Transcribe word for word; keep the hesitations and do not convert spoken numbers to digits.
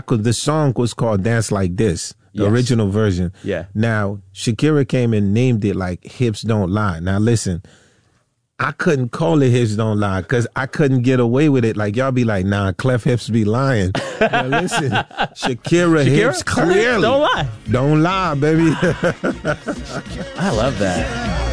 Cause the song was called Dance Like This, the Yes. original version. Yeah. Now, Shakira came and named it like Hips Don't Lie. Now, listen, I couldn't call it Hips Don't Lie because I couldn't get away with it. Like, y'all be like, nah, Clef Hips be lying. But listen, Shakira, Shakira? Hips Clef Hips clearly don't lie. Don't lie, baby. I love that.